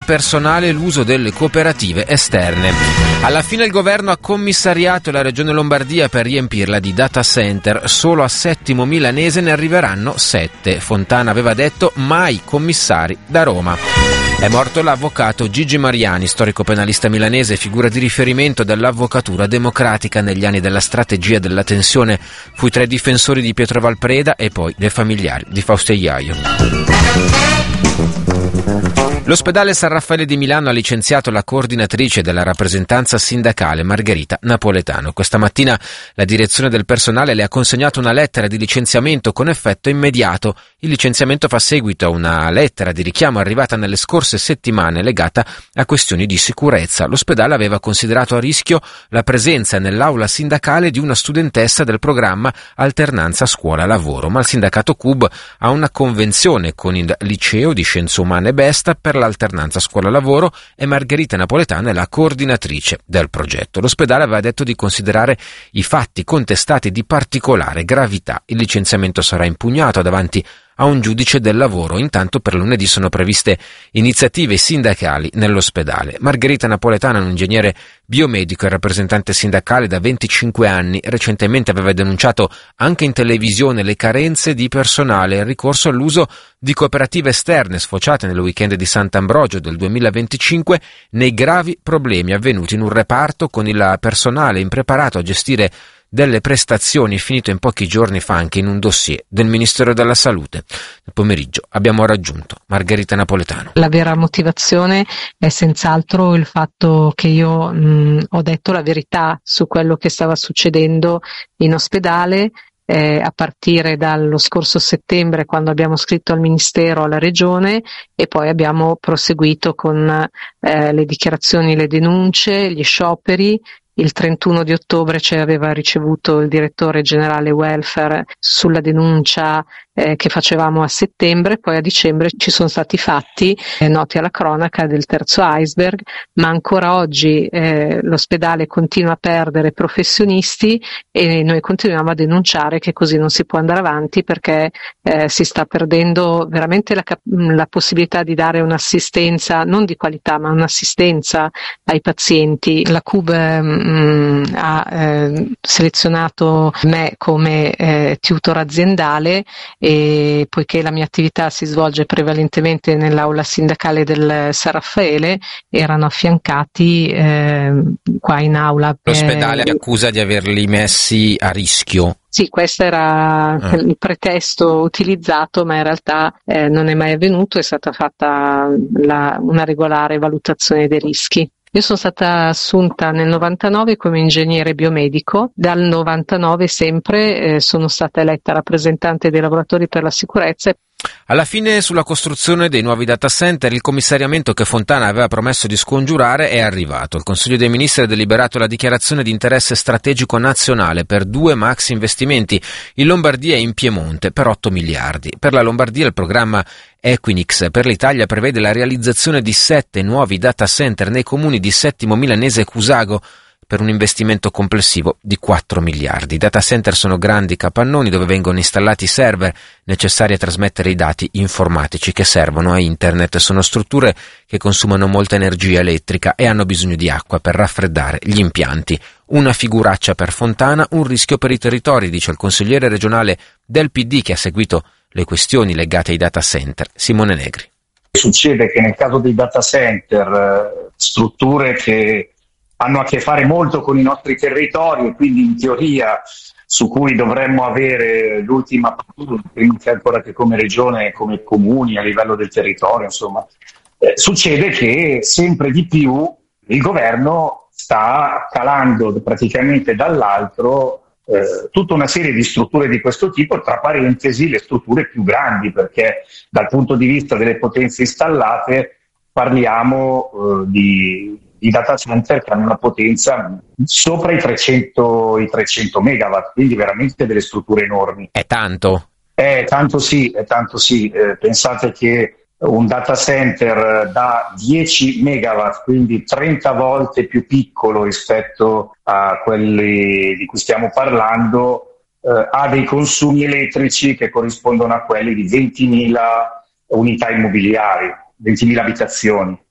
personale e l'uso delle cooperative esterne. Alla fine il governo ha commissariato la regione Lombardia per riempirla di data center. Solo a Settimo Milanese ne arriveranno 7. Fontana aveva detto mai commissari da Roma. È morto l'avvocato Gigi Mariani, storico penalista milanese, figura di riferimento dell'avvocatura democratica negli anni della strategia della tensione. Fu tra i difensori di Pietro Valpreda e poi dei familiari di Fausto Iaio. L'ospedale San Raffaele di Milano ha licenziato la coordinatrice della rappresentanza sindacale Margherita Napoletano. Questa mattina la direzione del personale le ha consegnato una lettera di licenziamento con effetto immediato. Il licenziamento fa seguito a una lettera di richiamo arrivata nelle scorse settimane legata a questioni di sicurezza. L'ospedale aveva considerato a rischio la presenza nell'aula sindacale di una studentessa del programma Alternanza Scuola-Lavoro, ma il sindacato CUB ha una convenzione con il liceo di Scienze Umane Besta per l'alternanza scuola-lavoro e Margherita Napoletano è la coordinatrice del progetto. L'ospedale aveva detto di considerare i fatti contestati di particolare gravità. Il licenziamento sarà impugnato davanti a un giudice del lavoro. Intanto per lunedì sono previste iniziative sindacali nell'ospedale. Margherita Napoletano è un ingegnere biomedico e rappresentante sindacale da 25 anni. Recentemente aveva denunciato anche in televisione le carenze di personale e il ricorso all'uso di cooperative esterne sfociate nel weekend di Sant'Ambrogio del 2025 nei gravi problemi avvenuti in un reparto con il personale impreparato a gestire delle prestazioni finito in pochi giorni fa anche in un dossier del Ministero della Salute. Nel pomeriggio abbiamo raggiunto Margherita Napoletano. La vera motivazione è senz'altro il fatto che io ho detto la verità su quello che stava succedendo in ospedale. A partire dallo scorso settembre, quando abbiamo scritto al Ministero, alla Regione, e poi abbiamo proseguito con le dichiarazioni, le denunce, gli scioperi. Il 31 di ottobre ci aveva ricevuto il direttore generale welfare sulla denuncia che facevamo a settembre, poi a dicembre ci sono stati fatti noti alla cronaca del terzo iceberg, ma ancora oggi l'ospedale continua a perdere professionisti e noi continuiamo a denunciare che così non si può andare avanti perché si sta perdendo veramente la possibilità di dare un'assistenza non di qualità ma un'assistenza ai pazienti. La CUB ha selezionato me come tutor aziendale e poiché la mia attività si svolge prevalentemente nell'aula sindacale del San Raffaele, erano affiancati qua in aula. L'ospedale accusa di averli messi a rischio. Sì, questo era il pretesto utilizzato, ma in realtà non è mai avvenuto, è stata fatta una regolare valutazione dei rischi. Io sono stata assunta nel 99 come ingegnere biomedico, dal 99 sempre sono stata eletta rappresentante dei lavoratori per la sicurezza. Alla fine, sulla costruzione dei nuovi data center, il commissariamento che Fontana aveva promesso di scongiurare è arrivato. Il Consiglio dei Ministri ha deliberato la dichiarazione di interesse strategico nazionale per 2 maxi investimenti in Lombardia e in Piemonte per 8 miliardi. Per la Lombardia il programma Equinix per l'Italia prevede la realizzazione di 7 nuovi data center nei comuni di Settimo Milanese e Cusago, per un investimento complessivo di 4 miliardi. I data center sono grandi capannoni dove vengono installati i server necessari a trasmettere i dati informatici che servono a internet. Sono strutture che consumano molta energia elettrica e hanno bisogno di acqua per raffreddare gli impianti. Una figuraccia per Fontana, un rischio per i territori, dice il consigliere regionale del PD che ha seguito le questioni legate ai data center, Simone Negri. Succede che nel caso dei data center, strutture che hanno a che fare molto con i nostri territori e quindi in teoria su cui dovremmo avere l'ultima parola, prima che ancora che come regione, come comuni, a livello del territorio, insomma. Succede che sempre di più il governo sta calando praticamente dall'altro tutta una serie di strutture di questo tipo, tra parentesi le strutture più grandi, perché dal punto di vista delle potenze installate parliamo di data center che hanno una potenza sopra i 300 megawatt, quindi veramente delle strutture enormi. È tanto? Tanto sì. Pensate che un data center da 10 megawatt, quindi 30 volte più piccolo rispetto a quelli di cui stiamo parlando, ha dei consumi elettrici che corrispondono a quelli di 20.000 unità immobiliari, 20.000 abitazioni.